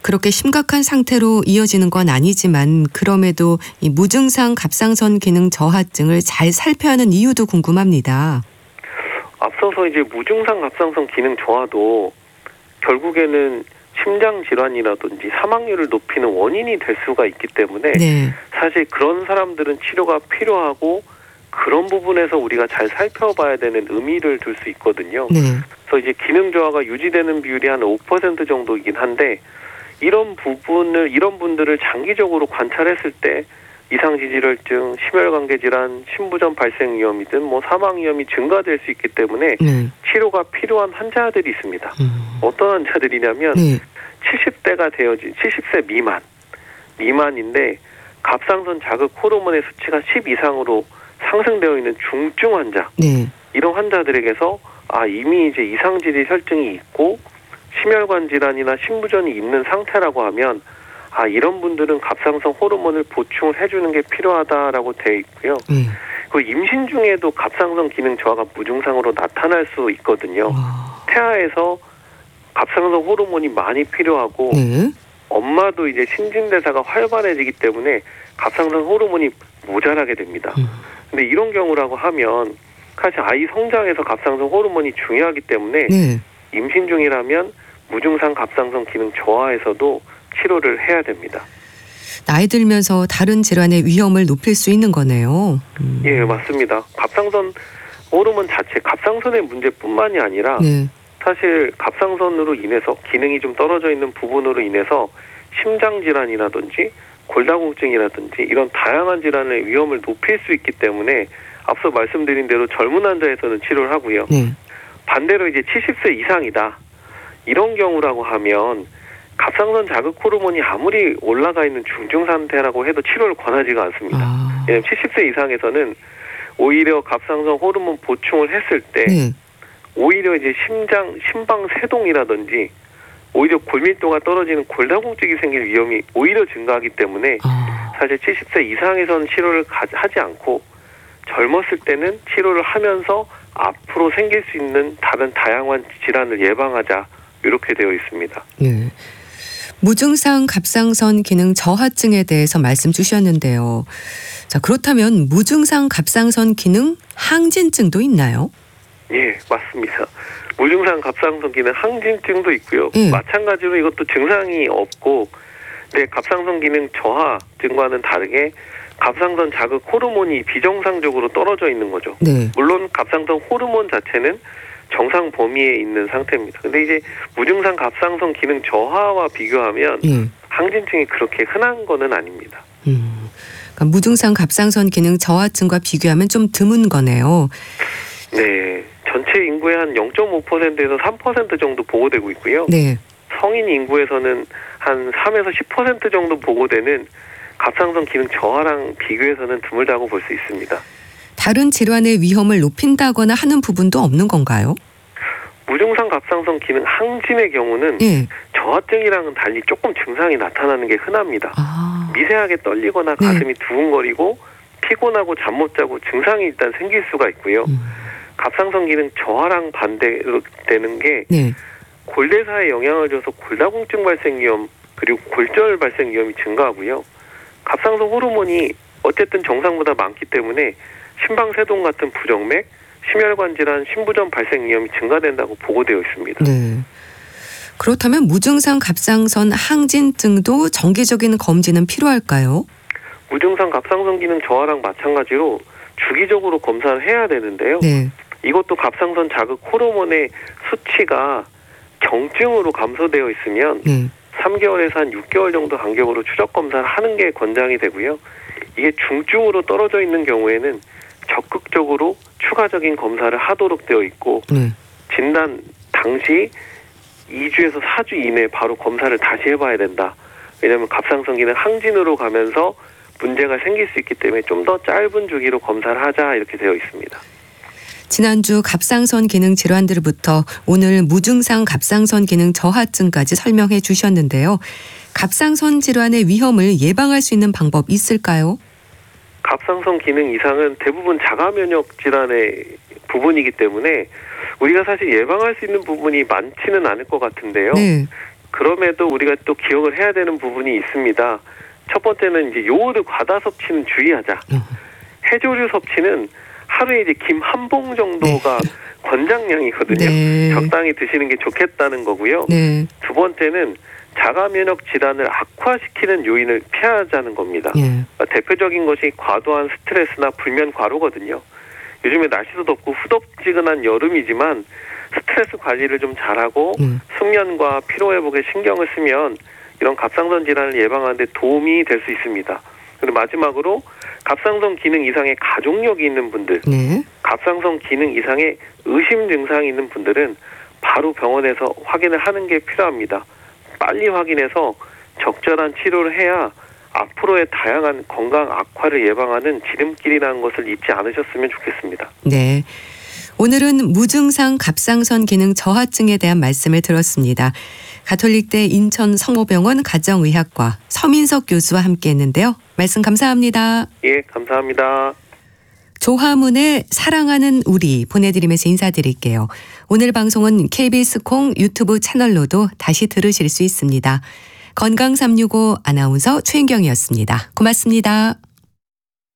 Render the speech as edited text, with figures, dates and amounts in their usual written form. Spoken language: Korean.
그렇게 심각한 상태로 이어지는 건 아니지만 그럼에도 이 무증상 갑상선 기능 저하증을 잘 살펴야 하는 이유도 궁금합니다. 앞서서 이제 무증상 갑상선 기능 저하도 결국에는 심장 질환이라든지 사망률을 높이는 원인이 될 수가 있기 때문에 네. 사실 그런 사람들은 치료가 필요하고 그런 부분에서 우리가 잘 살펴봐야 되는 의미를 둘 수 있거든요. 네. 그래서 이제 기능 저하가 유지되는 비율이 한 5% 정도이긴 한데 이런 분들을 장기적으로 관찰했을 때 이상지질혈증, 심혈관계 질환, 심부전 발생 위험이든 사망 위험이 증가될 수 있기 때문에 치료가 필요한 환자들이 있습니다. 어떤 환자들이냐면 70대가 되어진 70세 미만인데 갑상선 자극 호르몬의 수치가 10 이상으로 상승되어 있는 중증 환자. 이런 환자들에게서 이미 이제 이상지질 혈증이 있고 심혈관 질환이나 심부전이 있는 상태라고 하면 이런 분들은 갑상선 호르몬을 보충을 해주는 게 필요하다라고 되어 있고요. 그리고 임신 중에도 갑상선 기능 저하가 무증상으로 나타날 수 있거든요. 태아에서 갑상선 호르몬이 많이 필요하고 엄마도 이제 신진대사가 활발해지기 때문에 갑상선 호르몬이 모자라게 됩니다. 근데 이런 경우라고 하면 사실 아이 성장에서 갑상선 호르몬이 중요하기 때문에 임신 중이라면 무증상 갑상선 기능 저하에서도 치료를 해야 됩니다. 나이 들면서 다른 질환의 위험을 높일 수 있는 거네요. 예, 맞습니다. 갑상선 호르몬 자체, 갑상선의 문제뿐만이 아니라 사실 갑상선으로 인해서 기능이 좀 떨어져 있는 부분으로 인해서 심장 질환이라든지 골다공증이라든지 이런 다양한 질환의 위험을 높일 수 있기 때문에 앞서 말씀드린 대로 젊은 환자에서는 치료를 하고요. 반대로 이제 70세 이상이다. 이런 경우라고 하면 갑상선 자극 호르몬이 아무리 올라가 있는 중증 상태라고 해도 치료를 권하지가 않습니다. 왜냐하면 70세 이상에서는 오히려 갑상선 호르몬 보충을 했을 때 오히려 이제 심방 세동이라든지 오히려 골밀도가 떨어지는 골다공증이 생길 위험이 오히려 증가하기 때문에 사실 70세 이상에서는 치료를 하지 않고 젊었을 때는 치료를 하면서 앞으로 생길 수 있는 다른 다양한 질환을 예방하자 이렇게 되어 있습니다. 무증상 갑상선 기능 저하증에 대해서 말씀 주셨는데요. 자, 그렇다면 무증상 갑상선 기능 항진증도 있나요? 예, 맞습니다. 무증상 갑상선 기능 항진증도 있고요. 마찬가지로 이것도 증상이 없고 갑상선 기능 저하증과는 다르게 갑상선 자극 호르몬이 비정상적으로 떨어져 있는 거죠. 물론 갑상선 호르몬 자체는 정상 범위에 있는 상태입니다. 근데 이제 무증상 갑상선 기능 저하와 비교하면 항진증이 그렇게 흔한 거는 아닙니다. 그러니까 무증상 갑상선 기능 저하증과 비교하면 좀 드문 거네요. 네. 전체 인구의 한 0.5%에서 3% 정도 보고되고 있고요. 성인 인구에서는 한 3에서 10% 정도 보고되는 갑상선 기능 저하랑 비교해서는 드물다고 볼 수 있습니다. 다른 질환의 위험을 높인다거나 하는 부분도 없는 건가요? 무증상 갑상선 기능 항진의 경우는 저하증이랑은 달리 조금 증상이 나타나는 게 흔합니다. 미세하게 떨리거나 가슴이 두근거리고 피곤하고 잠 못 자고 증상이 일단 생길 수가 있고요. 갑상선 기능 저하랑 반대로 되는 게 골대사에 영향을 줘서 골다공증 발생 위험 그리고 골절 발생 위험이 증가하고요. 갑상선 호르몬이 어쨌든 정상보다 많기 때문에 심방세동 같은 부정맥, 심혈관 질환, 심부전 발생 위험이 증가된다고 보고되어 있습니다. 그렇다면 무증상 갑상선 항진증도 정기적인 검진은 필요할까요? 무증상 갑상선 기능 저하랑 마찬가지로 주기적으로 검사를 해야 되는데요. 이것도 갑상선 자극 호르몬의 수치가 경증으로 감소되어 있으면 3개월에서 한 6개월 정도 간격으로 추적 검사를 하는 게 권장이 되고요. 이게 중증으로 떨어져 있는 경우에는 적극적으로 추가적인 검사를 하도록 되어 있고 진단 당시 2주에서 4주 이내에 바로 검사를 다시 해봐야 된다. 왜냐하면 갑상선 기능 항진으로 가면서 문제가 생길 수 있기 때문에 좀 더 짧은 주기로 검사를 하자 이렇게 되어 있습니다. 지난주 갑상선 기능 질환들부터 오늘 무증상 갑상선 기능 저하증까지 설명해 주셨는데요. 갑상선 질환의 위험을 예방할 수 있는 방법 있을까요? 갑상선 기능 이상은 대부분 자가 면역 질환의 부분이기 때문에 우리가 사실 예방할 수 있는 부분이 많지는 않을 것 같은데요. 그럼에도 우리가 또 기억을 해야 되는 부분이 있습니다. 첫 번째는 이제 요오드 과다 섭취는 주의하자. 해조류 섭취는 하루에 이제 김 한 봉 정도가 권장량이거든요. 네. 적당히 드시는 게 좋겠다는 거고요. 네. 두 번째는 자가 면역 질환을 악화시키는 요인을 피하자는 겁니다. 예. 대표적인 것이 과도한 스트레스나 불면 과로거든요. 요즘에 날씨도 덥고 후덥지근한 여름이지만 스트레스 관리를 좀 잘하고 숙면과 피로 회복에 신경을 쓰면 이런 갑상선 질환을 예방하는 데 도움이 될 수 있습니다. 그리고 마지막으로 갑상선 기능 이상의 가족력이 있는 분들, 네. 갑상선 기능 이상의 의심 증상이 있는 분들은 바로 병원에서 확인을 하는 게 필요합니다. 빨리 확인해서 적절한 치료를 해야 앞으로의 다양한 건강 악화를 예방하는 지름길이라는 것을 잊지 않으셨으면 좋겠습니다. 네. 오늘은 무증상 갑상선 기능 저하증에 대한 말씀을 들었습니다. 가톨릭대 인천 성모병원 가정의학과 서민석 교수와 함께했는데요. 말씀 감사합니다. 예, 감사합니다. 조화문의 사랑하는 우리 보내드리면서 인사드릴게요. 오늘 방송은 KBS 콩 유튜브 채널로도 다시 들으실 수 있습니다. 건강365 아나운서 최인경이었습니다. 고맙습니다.